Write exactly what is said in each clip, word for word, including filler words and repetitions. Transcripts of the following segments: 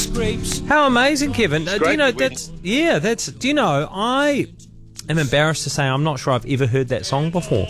How amazing, Kevin. Uh, do you know, that's, yeah, that's, do you know, I am embarrassed to say I'm not sure I've ever heard that song before.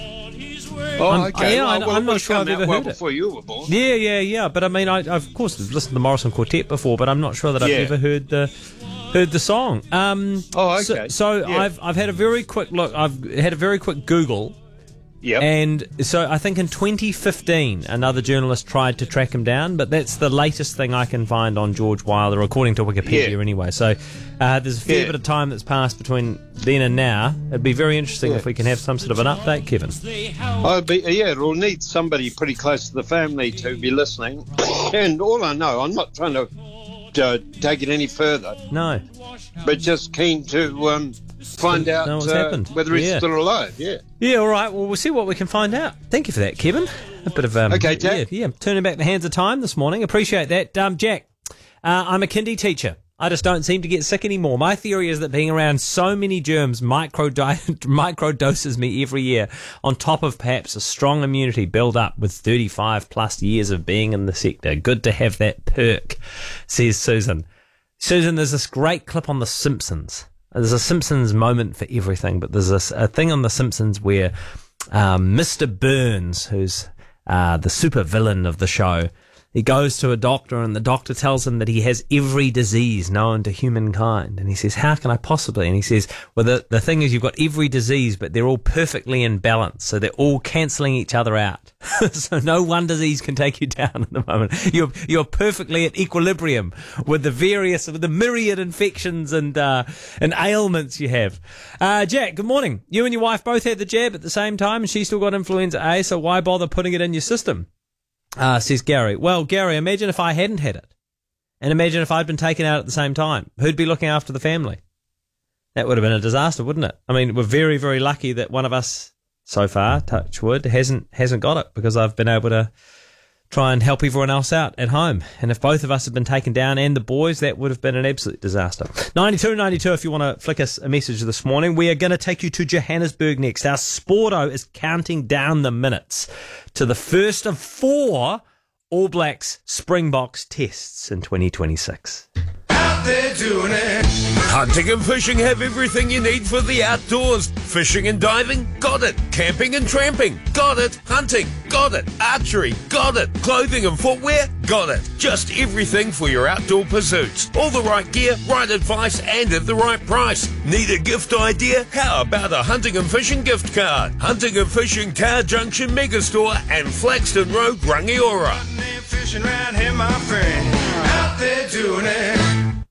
Oh, I'm, okay. Yeah, well, I, well, I'm not sure I've ever well heard it. before you were born. Yeah, yeah, yeah. But I mean, I, I of course have listened to the Morrison Quartet before, but I'm not sure that I've Yeah. ever heard the heard the song. Um, Oh, okay. So, so Yeah. I've I've had a very quick look. I've had a very quick Google. Yep. And so I think in twenty fifteen, another journalist tried to track him down, but that's the latest thing I can find on George Wilder, according to Wikipedia Yeah. anyway. So uh, there's a fair Yeah. bit of time that's passed between then and now. It'd be very interesting Yeah. if we can have some sort of an update, Kevin. I'd be, yeah, it'll need somebody pretty close to the family to be listening. And all I know, I'm not trying to uh, take it any further, No. but just keen to um, find out know what's uh, happened. whether he's Yeah. still alive. Yeah. Yeah, all right. Well, we'll see what we can find out. Thank you for that, Kevin. A bit of um, Okay, Jack. Yeah, yeah, turning back the hands of time this morning. Appreciate that, um, Jack. Uh, I'm a kindy teacher. I just don't seem to get sick anymore. My theory is that being around so many germs micro micro doses me every year, on top of perhaps a strong immunity build up with thirty-five plus years of being in the sector. Good to have that perk, says Susan. Susan, there's this great clip on The Simpsons. There's a Simpsons moment for everything, but there's a, a thing on The Simpsons where um, Mister Burns, who's uh, the super villain of the show, he goes to a doctor and the doctor tells him that he has every disease known to humankind. And he says, how can I possibly? And he says, well, the, the thing is you've got every disease, but they're all perfectly in balance. So they're all cancelling each other out. So no one disease can take you down at the moment. You're, you're perfectly at equilibrium with the various, with the myriad infections and, uh, and ailments you have. Uh, Jack, good morning. You and your wife both had the jab at the same time and she still got influenza A, so why bother putting it in your system? Uh, says Gary. Well, Gary, imagine if I hadn't had it. And imagine if I'd been taken out at the same time. Who'd be looking after the family? That would have been a disaster, wouldn't it? I mean, we're very, very lucky that one of us, so far, touch wood, hasn't hasn't got it, because I've been able to try and help everyone else out at home. And if both of us had been taken down and the boys, that would have been an absolute disaster. ninety-two ninety-two if you want to flick us a message this morning. We are going to take you to Johannesburg next. Our Sporto is counting down the minutes to the first of four All Blacks Springboks tests in twenty twenty-six. Out there doing it. Hunting and fishing have everything you need for the outdoors. Fishing and diving, got it. Camping and tramping, got it. Hunting, got it. Archery, got it. Clothing and footwear, got it. Just everything for your outdoor pursuits. All the right gear, right advice, and at the right price. Need a gift idea? How about a hunting and fishing gift card? Hunting and Fishing Car Junction Megastore and Flaxton Road, Rangiora. Hunting and fishing round here, my friend. Out there doing it.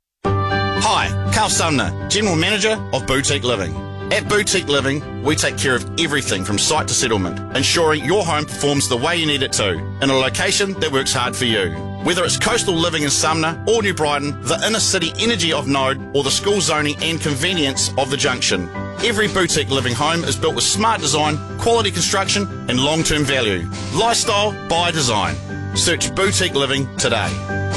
Hi, Carl Sumner, General Manager of Boutique Living. At Boutique Living, we take care of everything from site to settlement, ensuring your home performs the way you need it to, in a location that works hard for you. Whether it's coastal living in Sumner or New Brighton, the inner city energy of Node, or the school zoning and convenience of the Junction, every Boutique Living home is built with smart design, quality construction and long-term value. Lifestyle by design. Search Boutique Living today.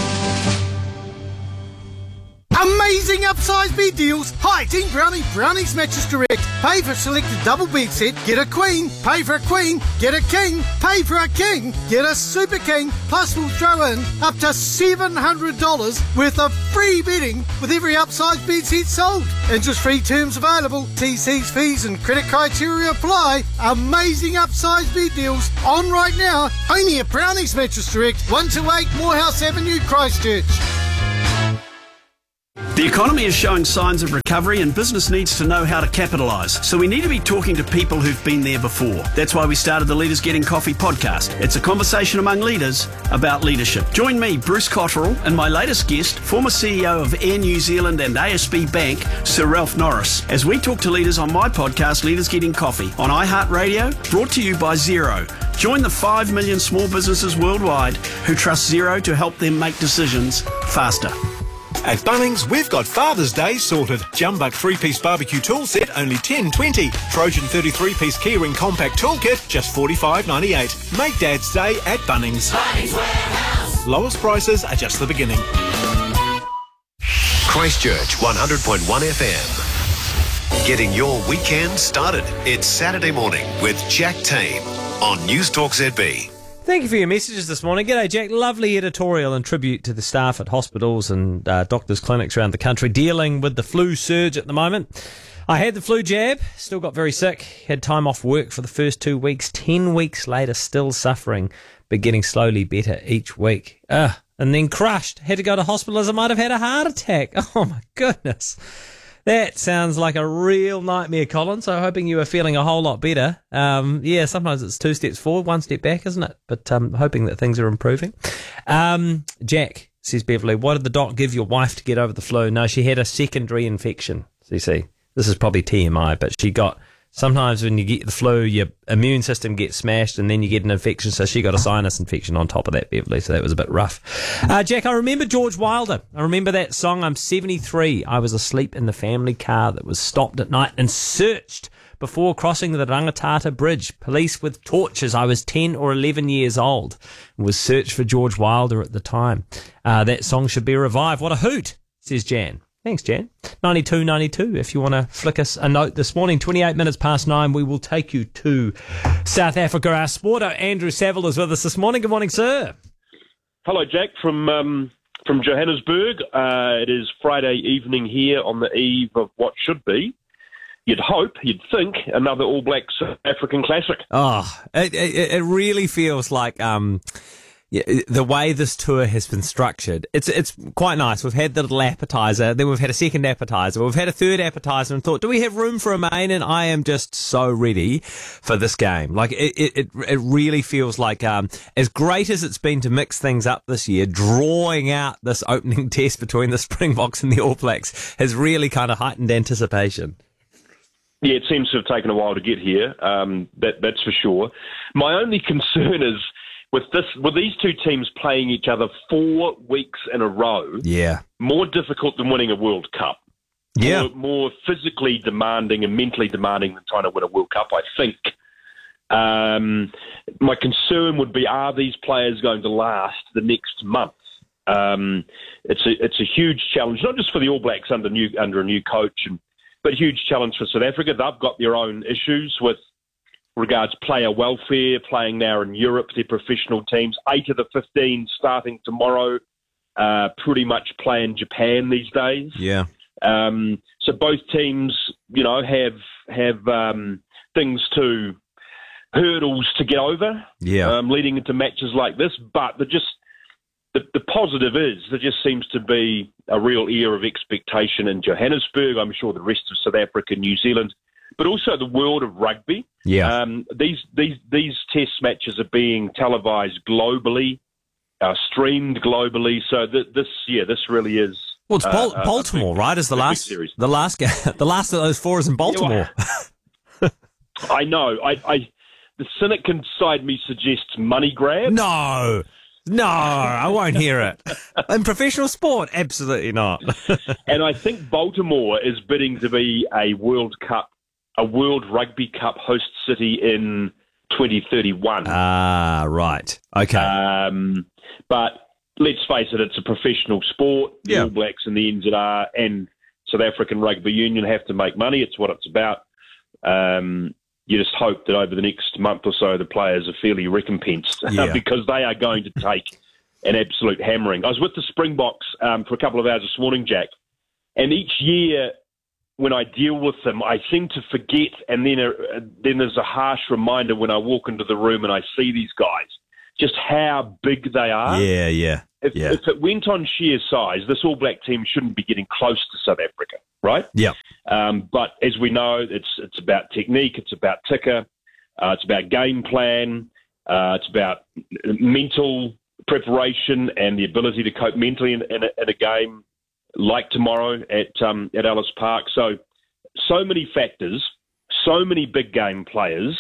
Amazing upsize bed deals. Hi, Team Brownie, Brownie's Mattress Direct. Pay for a selected double bed set, get a queen. Pay for a queen, get a king. Pay for a king, get a super king. Plus we'll throw in up to seven hundred dollars worth of free bedding with every upsize bed set sold. Interest-free terms available. T Cs, fees and credit criteria apply. Amazing upsize bed deals on right now. Only at Brownie's Mattress Direct, one two eight Morehouse Avenue, Christchurch. The economy is showing signs of recovery and business needs to know how to capitalise. So we need to be talking to people who've been there before. That's why we started the Leaders Getting Coffee podcast. It's a conversation among leaders about leadership. Join me, Bruce Cotterill, and my latest guest, former C E O of Air New Zealand and A S B Bank, Sir Ralph Norris, as we talk to leaders on my podcast, Leaders Getting Coffee, on iHeartRadio, brought to you by Xero. Join the five million small businesses worldwide who trust Xero to help them make decisions faster. At Bunnings, we've got Father's Day sorted. Jumbuck three-piece barbecue tool set, only ten twenty. Trojan thirty-three piece keyring compact toolkit, just forty-five ninety-eight. Make Dad's Day at Bunnings. Bunnings Warehouse. Lowest prices are just the beginning. Christchurch one hundred point one F M. Getting your weekend started. It's Saturday morning with Jack Tame on News Talk Z B. Thank you for your messages this morning. G'day, Jack. Lovely editorial and tribute to the staff at hospitals and uh, doctors' clinics around the country dealing with the flu surge at the moment. I had the flu jab, still got very sick, had time off work for the first two weeks, ten weeks later still suffering, but getting slowly better each week. Ugh, and then crushed, had to go to hospital as I might have had a heart attack. Oh my goodness. That sounds like a real nightmare, Colin, so hoping you are feeling a whole lot better. Um, yeah, sometimes it's two steps forward, one step back, isn't it? But um, hoping that things are improving. Um, Jack, says Beverly, what did the doc give your wife to get over the flu? No, she had a secondary infection, C C. This is probably T M I, but she got... Sometimes when you get the flu, your immune system gets smashed and then you get an infection, so she got a sinus infection on top of that, Beverly, so that was a bit rough. Uh, Jack, I remember George Wilder. I remember that song, I'm seventy-three. I was asleep in the family car that was stopped at night and searched before crossing the Rangitata Bridge. Police with torches. I was ten or eleven years old and was searched for George Wilder at the time. Uh, that song should be revived. What a hoot, says Jan. Thanks, Jan. ninety-two ninety-two, if you want to flick us a note this morning. twenty-eight minutes past nine, we will take you to South Africa. Our sporter, Andrew Saville, is with us this morning. Good morning, sir. Hello, Jack, from um, from Johannesburg. Uh, it is Friday evening here on the eve of what should be, you'd hope, you'd think, another All Blacks African Classic. Oh, it, it, it really feels like... Um, Yeah, the way this tour has been structured, it's it's quite nice. We've had the little appetizer, then we've had a second appetizer, we've had a third appetizer, and thought, do we have room for a main? And I am just so ready for this game. Like it, it, it really feels like um, as great as it's been to mix things up this year, drawing out this opening test between the Springboks and the All Blacks has really kind of heightened anticipation. Yeah, it seems to have taken a while to get here. Um, that that's for sure. My only concern is. With this, with these two teams playing each other four weeks in a row, yeah, more difficult than winning a World Cup. Yeah, more, more physically demanding and mentally demanding than trying to win a World Cup, I think. Um, my concern would be: are these players going to last the next month? Um, it's a it's a huge challenge, not just for the All Blacks under new under a new coach, and but a huge challenge for South Africa. They've got their own issues with. Regards player welfare, playing now in Europe, their professional teams. Eight of the fifteen starting tomorrow, uh, pretty much play in Japan these days. Yeah. Um, so both teams, you know, have have um, things to hurdles to get over. Yeah. Um, leading into matches like this, but the just the, the positive is there just seems to be a real air of expectation in Johannesburg. I'm sure the rest of South Africa, New Zealand. But also the world of rugby. Yeah. Um, these these these test matches are being televised globally, uh, streamed globally. So th- this, yeah, this really is. Well, it's Bal- uh, Baltimore, big, right? Is the last the last the last of those four is in Baltimore. Yeah, well, I know. I, I the cynic inside me suggests money grab. No. No, I won't hear it. In professional sport, absolutely not. And I think Baltimore is bidding to be a World Cup. A World Rugby Cup host city in twenty thirty-one. Ah, right. Okay. Um, but let's face it, it's a professional sport. The Yeah. All Blacks and the N Z R and South African Rugby Union have to make money. It's what it's about. Um, you just hope that over the next month or so, the players are fairly recompensed Yeah. because they are going to take an absolute hammering. I was with the Springboks um, for a couple of hours this morning, Jack, and each year when I deal with them, I seem to forget, and then a, then there's a harsh reminder when I walk into the room and I see these guys, just how big they are. Yeah, yeah, If, yeah. if it went on sheer size, this All Black team shouldn't be getting close to South Africa, right? Yeah. Um, but as we know, it's it's about technique, it's about ticker, uh, it's about game plan, uh, it's about mental preparation and the ability to cope mentally in, in, a, in a game like tomorrow at um, at Ellis Park. So, so many factors, so many big game players,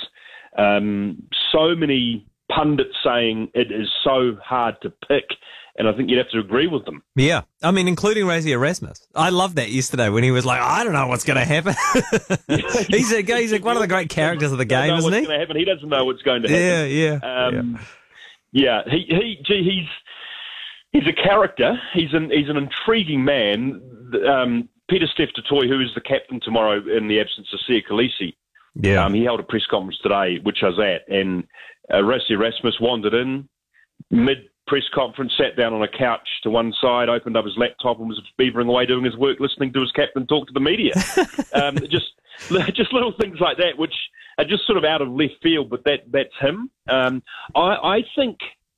um, so many pundits saying it is so hard to pick, and I think you'd have to agree with them. Yeah. I mean, including Razzie Erasmus. I loved that yesterday when he was like, I don't know what's going to happen. he's a, he's like one of the great characters of the game, isn't he? What's going to happen. He doesn't know what's going to happen. Yeah, yeah. Um, yeah. yeah, he, he, gee, he's... He's a character. He's an he's an intriguing man. Um, Peter Steph Totoy, who is the captain tomorrow in the absence of Sia Khaleesi, Yeah. um, he held a press conference today, which I was at, and uh, Rassie Erasmus wandered in, mid-press conference, sat down on a couch to one side, opened up his laptop and was beavering away doing his work, listening to his captain talk to the media. um, just just little things like that, which are just sort of out of left field, but that that's him. Um, I, I think...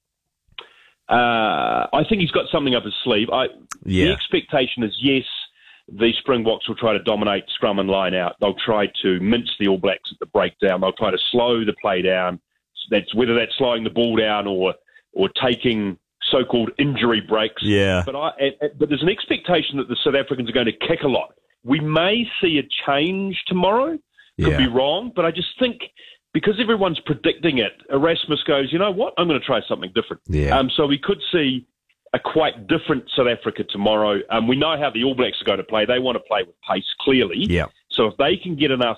Uh, I think he's got something up his sleeve. I, yeah. The expectation is, yes, the Springboks will try to dominate scrum and line out. They'll try to mince the All Blacks at the breakdown. They'll try to slow the play down. That's whether that's slowing the ball down or or taking so-called injury breaks. Yeah. But I, but there's an expectation that the South Africans are going to kick a lot. We may see a change tomorrow. Could Yeah. be wrong, but I just think because everyone's predicting it, Erasmus goes, you know what, I'm going to try something different. Yeah. Um, so we could see a quite different South Africa tomorrow. Um, we know how the All Blacks are going to play. They want to play with pace, clearly. Yeah. So if they can get enough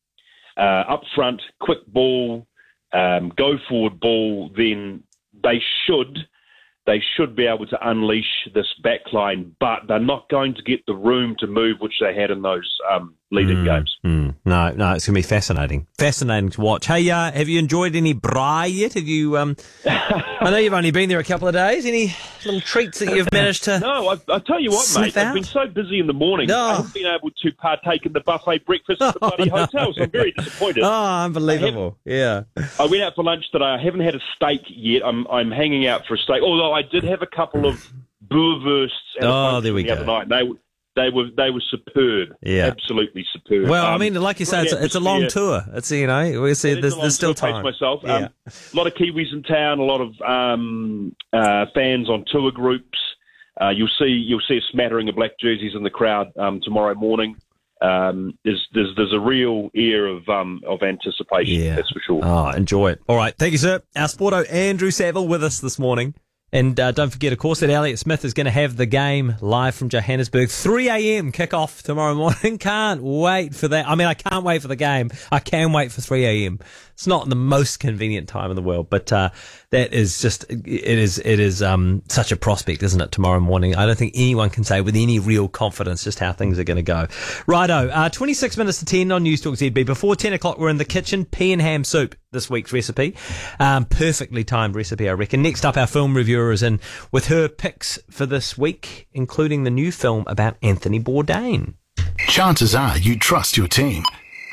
uh, up front, quick ball, um, go forward ball, then they should they should be able to unleash this backline, but they're not going to get the room to move which they had in those um, leading Mm, games. mm. No, no, it's going to be fascinating. Fascinating to watch. Hey, uh, have you enjoyed any braai yet? Have you, um, I know you've only been there a couple of days. Any little treats that you've managed to No, I, I tell you what, sniff mate, I've out? been so busy in the morning, No. I haven't been able to partake in the buffet breakfast at the bloody no. hotel, so I'm very disappointed. Oh, unbelievable. Yeah. I went out for lunch today. I haven't had a steak yet. I'm I'm hanging out for a steak, although I did have a couple of boerwursts at a Oh, function there we the go. other night. And they, they, were, they were superb. Yeah. Absolutely superb. Well, I Um, mean, like you say, great it's a, it's a long atmosphere. tour. It's, you know, we see It is there's, a long there's still tour, pace time. myself. Yeah. Um, a lot of Kiwis in town, a lot of um, uh, fans on tour groups. Uh, you'll see you'll see a smattering of black jerseys in the crowd um, tomorrow morning. Um, there's, there's there's a real air of um, of anticipation, Yeah. that's for sure. Oh, enjoy it. All right. Thank you, sir. Our sporto, Andrew Saville, with us this morning. And uh, don't forget, of course, that Elliot Smith is going to have the game live from Johannesburg. three a.m. kickoff tomorrow morning. Can't wait for that. I mean, I can't wait for the game. I can wait for three a.m. It's not the most convenient time in the world, but uh, that is just, it is it is um, such a prospect, isn't it, tomorrow morning? I don't think anyone can say with any real confidence just how things are going to go. Righto, uh, twenty-six minutes to ten on News Talk Z B. Before ten o'clock, we're in the kitchen. Pea and ham soup, this week's recipe. Um, perfectly timed recipe, I reckon. Next up, our film reviewer is in with her picks for this week, including the new film about Anthony Bourdain. Chances are you trust your team.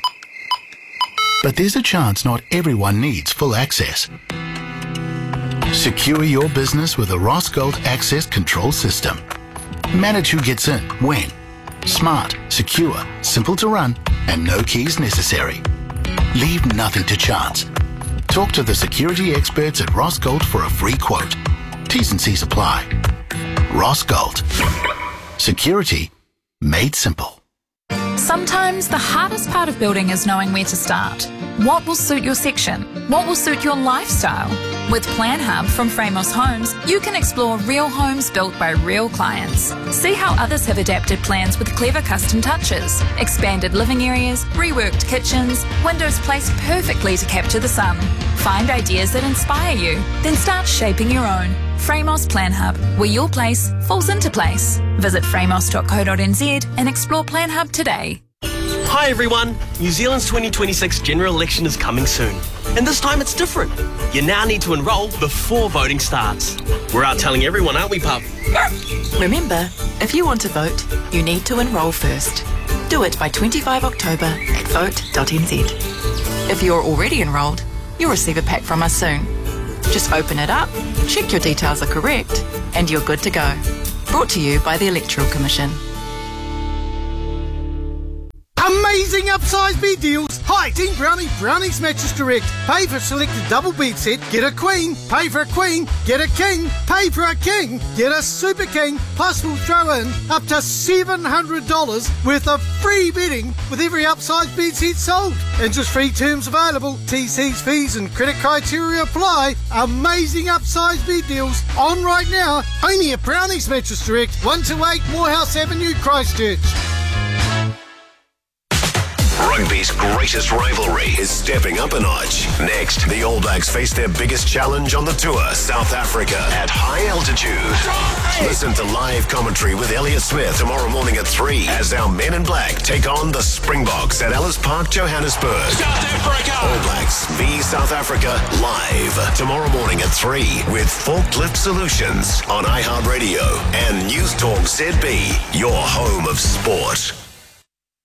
But there's a chance not everyone needs full access. Secure your business with a Rossgold Access Control System. Manage who gets in, when. Smart, secure, simple to run, and no keys necessary. Leave nothing to chance. Talk to the security experts at Rossgold for a free quote. T's and C's apply. Rossgold. Security made simple. Sometimes the hardest part of building is knowing where to start. What will suit your section? What will suit your lifestyle? With Plan Hub from Framos Homes, you can explore real homes built by real clients. See how others have adapted plans with clever custom touches, expanded living areas, reworked kitchens, windows placed perfectly to capture the sun. Find ideas that inspire you, then start shaping your own. Framos Plan Hub, where your place falls into place. Visit framos dot co dot n z and explore Plan Hub today. Hi everyone! New Zealand's twenty twenty-six general election is coming soon. And this time it's different. You now need to enrol before voting starts. We're out telling everyone, aren't we, pup? Remember, if you want to vote, you need to enrol first. Do it by twenty-fifth of October at vote dot n z. If you're already enrolled, you'll receive a pack from us soon. Just open it up, check your details are correct, and you're good to go. Brought to you by the Electoral Commission. Amazing upsize bed deals. Hi, Team Brownie, Brownie's Mattress Direct. Pay for a selected double bed set, get a queen. Pay for a queen, get a king. Pay for a king, get a super king. Plus we'll throw in up to seven hundred dollars worth of free bedding with every upsize bed set sold. Interest-free terms available. T Cs, fees and credit criteria apply. Amazing upsize bed deals on right now. Only at Brownie's Mattress Direct, one two eight Morehouse Avenue, Christchurch. Rugby's greatest rivalry is stepping up a notch. Next, the All Blacks face their biggest challenge on the tour, South Africa, at high altitude. Listen to live commentary with Elliot Smith tomorrow morning at three as our men in black take on the Springboks at Ellis Park, Johannesburg. South Africa! All Blacks v South Africa live tomorrow morning at three with Forklift Solutions on iHeartRadio and News Talk Z B, your home of sport.